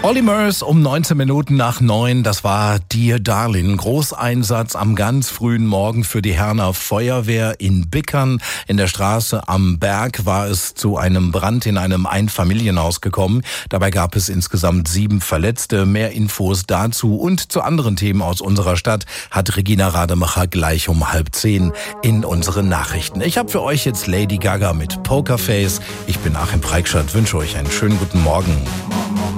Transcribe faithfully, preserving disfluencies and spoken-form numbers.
Olly Murs um neunzehn Minuten nach neun, das war Dear Darling. Großeinsatz am ganz frühen Morgen für die Herner Feuerwehr in Bickern. In der Straße am Berg war es zu einem Brand in einem Einfamilienhaus gekommen. Dabei gab es insgesamt sieben Verletzte. Mehr Infos dazu und zu anderen Themen aus unserer Stadt hat Regina Rademacher gleich um halb zehn in unseren Nachrichten. Ich habe für euch jetzt Lady Gaga mit Pokerface. Ich bin Achim Preikschat, wünsche euch einen schönen guten Morgen.